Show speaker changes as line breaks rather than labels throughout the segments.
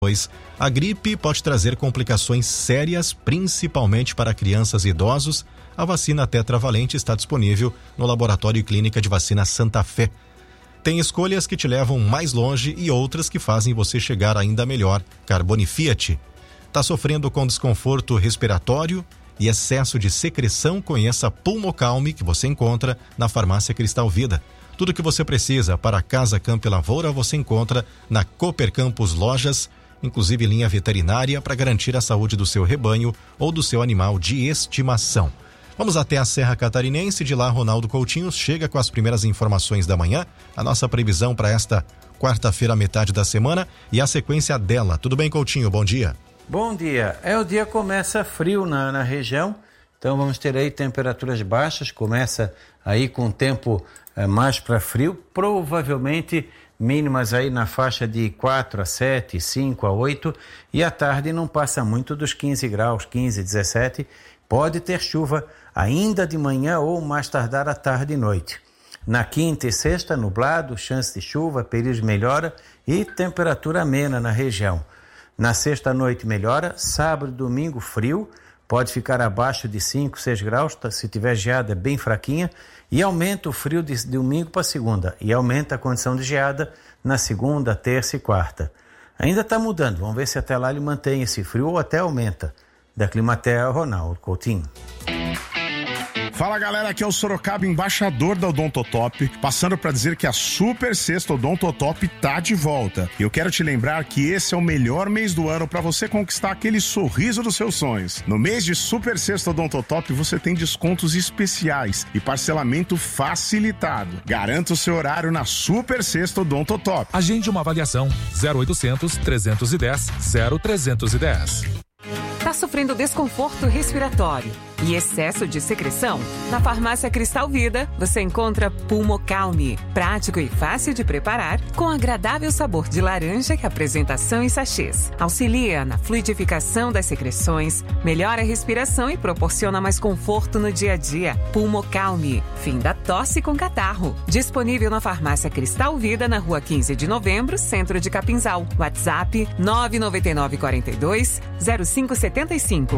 pois a gripe pode trazer complicações sérias, principalmente para crianças e idosos. A vacina tetravalente está disponível no Laboratório e Clínica de Vacina Santa Fé. Tem escolhas que te levam mais longe e outras que fazem você chegar ainda melhor. Carbone Fiat. Tá sofrendo com desconforto respiratório e excesso de secreção? Conheça a Pulmocalme, que você encontra na Farmácia Cristal Vida. Tudo que você precisa para a Casa Campo e Lavoura você encontra na Cooper Campus Lojas, inclusive linha veterinária para garantir a saúde do seu rebanho ou do seu animal de estimação. Vamos até a Serra Catarinense, de lá Ronaldo Coutinho chega com as primeiras informações da manhã, a nossa previsão para esta quarta-feira, metade da semana e a sequência dela. Tudo bem, Coutinho? Bom dia.
Bom dia. O dia começa frio na região, então vamos ter aí temperaturas baixas, começa aí com o tempo mais para frio, provavelmente mínimas aí na faixa de 4 a 7, 5 a 8, e à tarde não passa muito dos 15 graus, 15, 17, pode ter chuva ainda de manhã ou mais tardar à tarde e noite. Na quinta e sexta, nublado, chance de chuva, período de melhora e temperatura amena na região. Na sexta noite melhora, sábado e domingo frio, pode ficar abaixo de 5, 6 graus, se tiver geada bem fraquinha, e aumenta o frio de domingo para segunda, e aumenta a condição de geada na segunda, terça e quarta. Ainda está mudando, vamos ver se até lá ele mantém esse frio ou até aumenta. Da Climatea, Ronaldo Coutinho.
Fala galera, aqui é o Sorocaba, embaixador da Odontotop, passando para dizer que a Super Sexta Odontotop tá de volta. E eu quero te lembrar que esse é o melhor mês do ano para você conquistar aquele sorriso dos seus sonhos. No mês de Super Sexta Odontotop você tem descontos especiais e parcelamento facilitado. Garanta o seu horário na Super Sexta Odontotop.
Agende uma avaliação 0800 310 0310.
Tá sofrendo desconforto respiratório e excesso de secreção? Na Farmácia Cristal Vida, você encontra Pulmocalme, prático e fácil de preparar, com agradável sabor de laranja e apresentação em sachês. Auxilia na fluidificação das secreções, melhora a respiração e proporciona mais conforto no dia a dia. Pulmocalme, fim da tosse com catarro. Disponível na Farmácia Cristal Vida, na Rua 15 de Novembro, Centro de Capinzal. WhatsApp 99942 0575.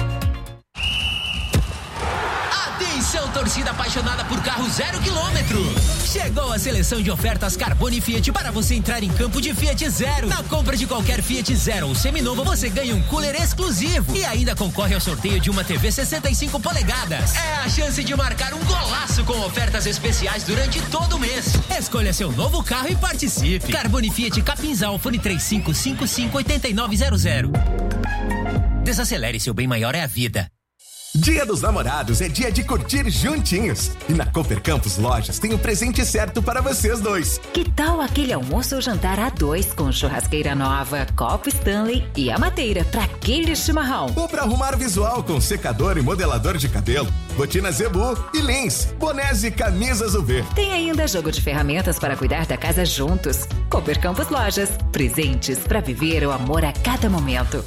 Atenção, torcida apaixonada por carro 0 km. Chegou a seleção de ofertas Carbone Fiat para você entrar em campo de Fiat Zero. Na compra de qualquer Fiat Zero ou seminovo, você ganha um cooler exclusivo e ainda concorre ao sorteio de uma TV 65 polegadas. É a chance de marcar um golaço com ofertas especiais durante todo o mês. Escolha seu novo carro e participe. Carbone Fiat Capinzal, fone 3555-8900. Desacelere, seu bem maior é a vida.
Dia dos Namorados é dia de curtir juntinhos. E na Cooper Campus Lojas tem o presente certo para vocês dois.
Que tal aquele almoço ou jantar a dois com churrasqueira nova, copo Stanley e a mateira para aquele chimarrão?
Ou para arrumar visual com secador e modelador de cabelo, botina Zebu e Lins, bonés e camisas UV.
Tem ainda jogo de ferramentas para cuidar da casa juntos. Cooper Campus Lojas, presentes para viver o amor a cada momento.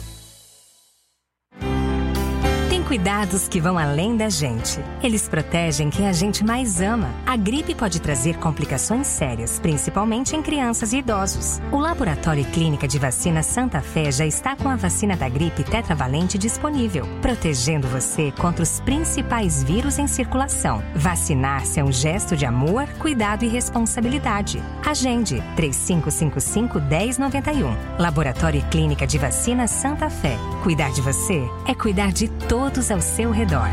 Cuidados que vão além da gente. Eles protegem quem a gente mais ama. A gripe pode trazer complicações sérias, principalmente em crianças e idosos. O Laboratório e Clínica de Vacina Santa Fé já está com a vacina da gripe tetravalente disponível, protegendo você contra os principais vírus em circulação. Vacinar-se é um gesto de amor, cuidado e responsabilidade. Agende 3555-1091. Laboratório e Clínica de Vacina Santa Fé. Cuidar de você é cuidar de todos ao seu redor.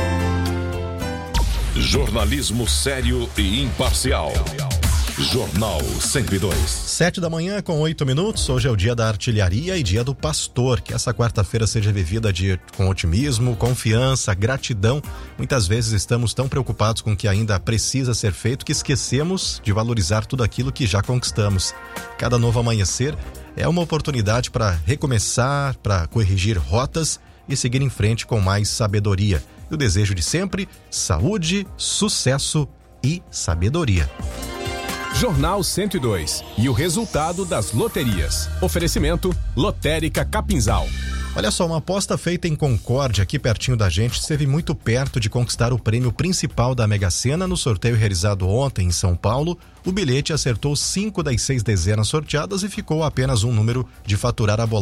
Jornalismo sério e imparcial. Jornal 102.
7 da manhã com 8 minutos. Hoje é o dia da artilharia e dia do pastor. Que essa quarta-feira seja vivida com otimismo, confiança, gratidão. Muitas vezes estamos tão preocupados com o que ainda precisa ser feito que esquecemos de valorizar tudo aquilo que já conquistamos. Cada novo amanhecer é uma oportunidade para recomeçar, para corrigir rotas e seguir em frente com mais sabedoria. E o desejo de sempre: saúde, sucesso e sabedoria.
Jornal 102 e o resultado das loterias. Oferecimento Lotérica Capinzal.
Olha só, uma aposta feita em Concórdia, aqui pertinho da gente, esteve muito perto de conquistar o prêmio principal da Mega Sena no sorteio realizado ontem em São Paulo. O bilhete acertou 5 das 6 dezenas sorteadas e ficou apenas um número de faturar a bolada.